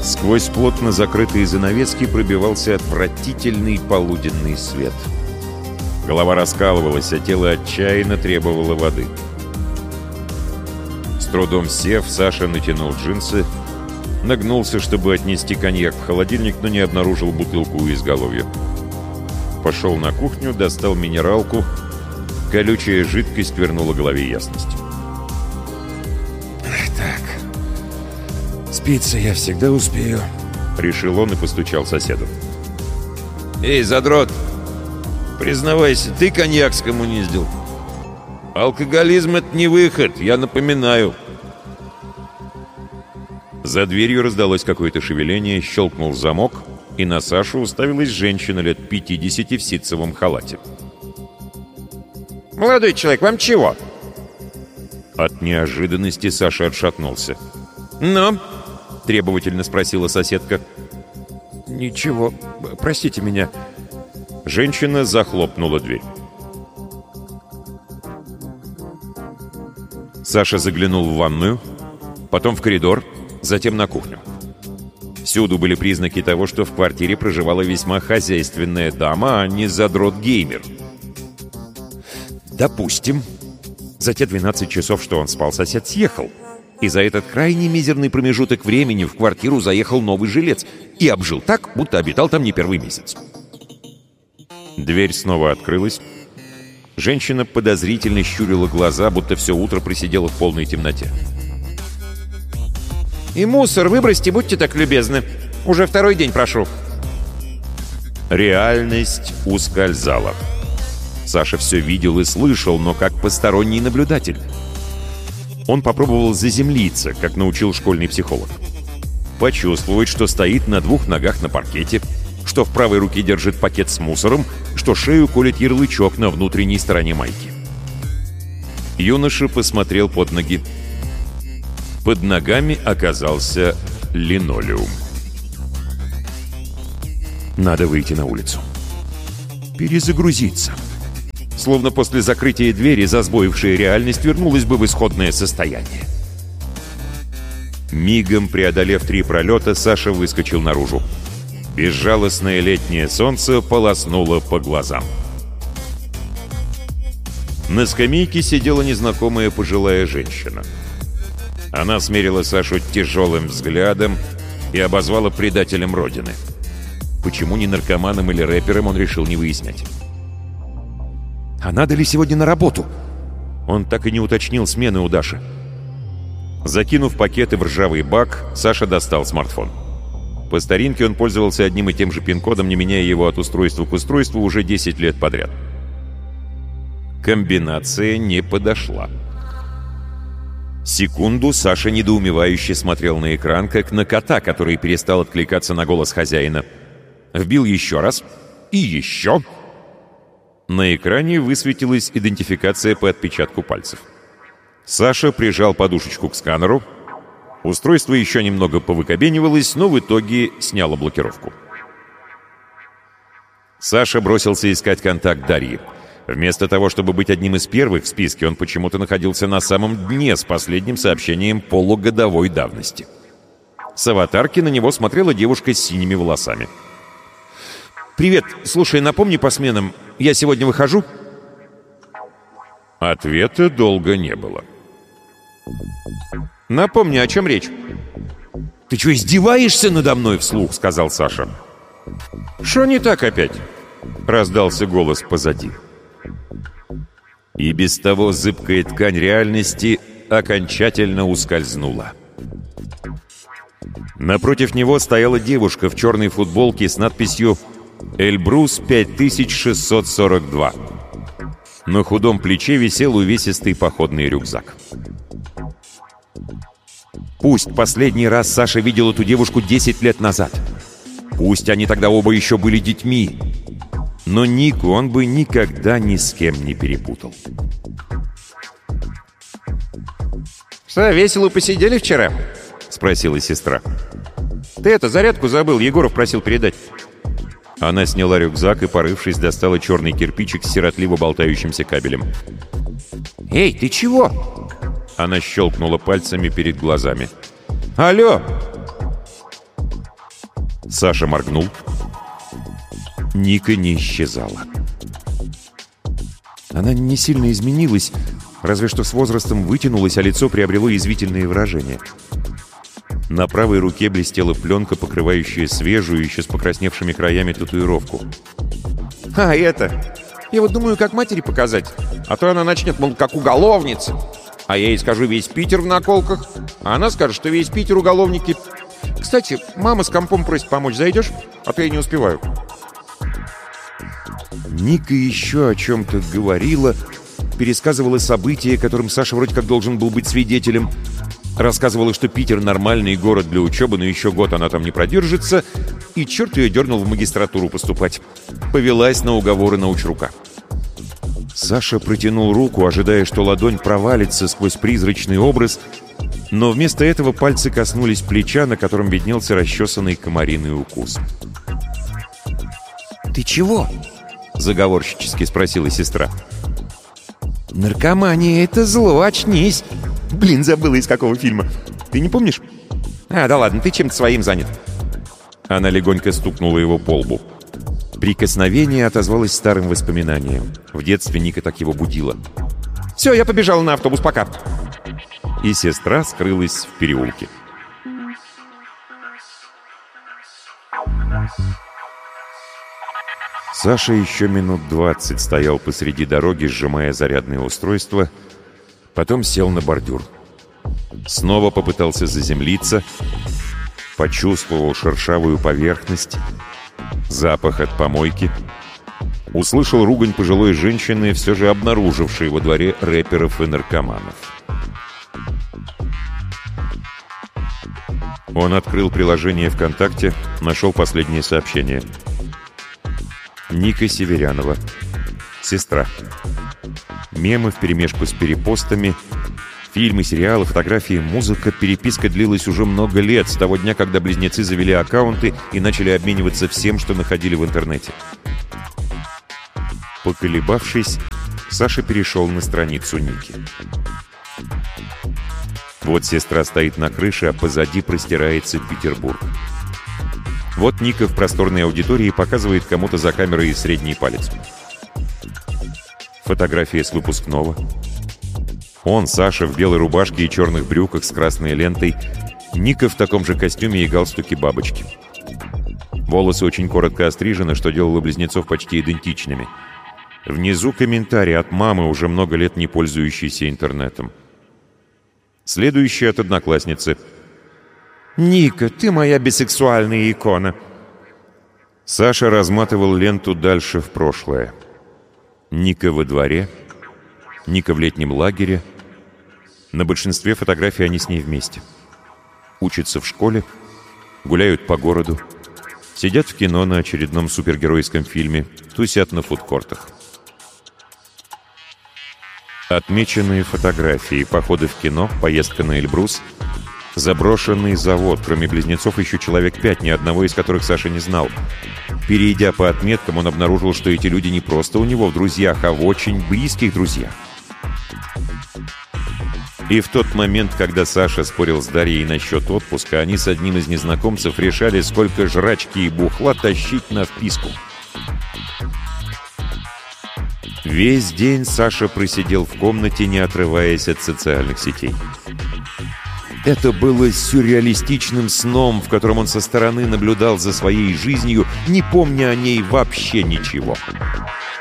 Сквозь плотно закрытые занавески пробивался отвратительный полуденный свет. Голова раскалывалась, а тело отчаянно требовало воды. С трудом сев, Саша натянул джинсы, нагнулся, чтобы отнести коньяк в холодильник, но не обнаружил бутылку у изголовья. Пошел на кухню, достал минералку. Колючая жидкость вернула голове ясность. «Так, спиться я всегда успею», — решил он и постучал соседу. «Эй, задрот, признавайся, ты коньяк скоммуниздил. Алкоголизм — это не выход, я напоминаю». За дверью раздалось какое-то шевеление, щелкнул замок, и на Сашу уставилась женщина лет 50 в ситцевом халате. «Молодой человек, вам чего?» От неожиданности Саша отшатнулся. «Ну?» — требовательно спросила соседка. «Ничего, простите меня». Женщина захлопнула дверь. Саша заглянул в ванную, потом в коридор, затем на кухню. Всюду были признаки того, что в квартире проживала весьма хозяйственная дама, а не задрот-геймер. Допустим, за те 12 часов, что он спал, сосед съехал. И за этот крайне мизерный промежуток времени в квартиру заехал новый жилец и обжил так, будто обитал там не первый месяц. Дверь снова открылась. Женщина подозрительно щурила глаза, будто все утро просидела в полной темноте. «И мусор выбросьте, будьте так любезны. Уже второй день прошу». Реальность ускользала. Саша все видел и слышал, но как посторонний наблюдатель. Он попробовал заземлиться, как научил школьный психолог. Почувствовать, что стоит на двух ногах на паркете, что в правой руке держит пакет с мусором, что шею колет ярлычок на внутренней стороне майки. Юноша посмотрел под ноги. Под ногами оказался линолеум. Надо выйти на улицу. Перезагрузиться. Словно после закрытия двери засбоившая реальность вернулась бы в исходное состояние. Мигом преодолев 3 пролета, Саша выскочил наружу. Безжалостное летнее солнце полоснуло по глазам. На скамейке сидела незнакомая пожилая женщина. Она смерила Сашу тяжелым взглядом и обозвала предателем Родины. Почему не наркоманом или рэпером, он решил не выяснять. «А надо ли сегодня на работу?» Он так и не уточнил смены у Даши. Закинув пакеты в ржавый бак, Саша достал смартфон. По старинке он пользовался одним и тем же пин-кодом, не меняя его от устройства к устройству уже 10 лет подряд. Комбинация не подошла. Секунду Саша недоумевающе смотрел на экран, как на кота, который перестал откликаться на голос хозяина. Вбил еще раз и еще. На экране высветилась идентификация по отпечатку пальцев. Саша прижал подушечку к сканеру. Устройство еще немного повыкобенивалось, но в итоге сняло блокировку. Саша бросился искать контакт Дарьи. Вместо того, чтобы быть одним из первых в списке, он почему-то находился на самом дне с последним сообщением полугодовой давности. С аватарки на него смотрела девушка с синими волосами. «Привет, слушай, напомни по сменам, я сегодня выхожу?» Ответа долго не было. «Напомни, о чем речь?» «Ты что, издеваешься надо мной?» — вслух сказал Саша. «Шо не так опять?» — раздался голос позади. И без того зыбкая ткань реальности окончательно ускользнула. Напротив него стояла девушка в черной футболке с надписью «Эльбрус 5642». На худом плече висел увесистый походный рюкзак. Пусть последний раз Саша видел эту девушку 10 лет назад. Пусть они тогда оба еще были детьми. Но Нику он бы никогда ни с кем не перепутал. «Что, весело посидели вчера?» — спросила сестра. «Ты это, зарядку забыл, Егоров просил передать». Она сняла рюкзак и, порывшись, достала черный кирпичик с сиротливо болтающимся кабелем. «Эй, ты чего?» Она щелкнула пальцами перед глазами. «Алло!» Саша моргнул. Ника не исчезала. Она не сильно изменилась, разве что с возрастом вытянулась, а лицо приобрело язвительные выражения. На правой руке блестела пленка, покрывающая свежую, еще с покрасневшими краями татуировку. А это? Я вот думаю, как матери показать. А то она начнет, мол, как уголовница. А я ей скажу, весь Питер в наколках. А она скажет, что весь Питер уголовники. Кстати, мама с компом просит помочь. Зайдешь? А то я не успеваю. Ника еще о чем-то говорила, пересказывала события, которым Саша вроде как должен был быть свидетелем. Рассказывала, что Питер — нормальный город для учебы, но еще год она там не продержится, и черт ее дернул в магистратуру поступать. Повелась на уговоры научрука. Саша протянул руку, ожидая, что ладонь провалится сквозь призрачный образ, но вместо этого пальцы коснулись плеча, на котором виднелся расчесанный комариный укус. «Ты чего?» — заговорщически спросила сестра. «Наркомания — это зло, очнись!» Блин, забыла, из какого фильма. Ты не помнишь? А, да ладно, ты чем-то своим занят. Она легонько стукнула его по лбу. Прикосновение отозвалось старым воспоминанием. В детстве Ника так его будила. «Все, я побежала на автобус, пока!» И сестра скрылась в переулке. Саша еще минут 20 стоял посреди дороги, сжимая зарядное устройство, потом сел на бордюр. Снова попытался заземлиться, почувствовал шершавую поверхность, запах от помойки, услышал ругань пожилой женщины, все же обнаружившей во дворе рэперов и наркоманов. Он открыл приложение ВКонтакте, нашел последнее сообщение. Ника Северянова. Сестра. Мемы вперемешку с перепостами, фильмы, сериалы, фотографии, музыка. Переписка длилась уже много лет, с того дня, когда близнецы завели аккаунты и начали обмениваться всем, что находили в интернете. Поколебавшись, Саша перешел на страницу Ники. Вот сестра стоит на крыше, а позади простирается Петербург. Вот Ника в просторной аудитории показывает кому-то за камерой средний палец. Фотография с выпускного. Он, Саша, в белой рубашке и черных брюках с красной лентой. Ника в таком же костюме и галстуке бабочки. Волосы очень коротко острижены, что делало близнецов почти идентичными. Внизу комментарий от мамы, уже много лет не пользующейся интернетом. Следующий от одноклассницы. «Ника, ты моя бисексуальная икона!» Саша разматывал ленту дальше в прошлое. Ника во дворе, Ника в летнем лагере. На большинстве фотографий они с ней вместе. Учатся в школе, гуляют по городу, сидят в кино на очередном супергеройском фильме, тусят на фудкортах. Отмеченные фотографии, походы в кино, поездка на Эльбрус, заброшенный завод, кроме близнецов еще человек 5, ни одного из которых Саша не знал. Перейдя по отметкам, он обнаружил, что эти люди не просто у него в друзьях, а в очень близких друзьях. И в тот момент, когда Саша спорил с Дарьей насчет отпуска, они с одним из незнакомцев решали, сколько жрачки и бухла тащить на вписку. Весь день Саша просидел в комнате, не отрываясь от социальных сетей. Это было сюрреалистичным сном, в котором он со стороны наблюдал за своей жизнью, не помня о ней вообще ничего.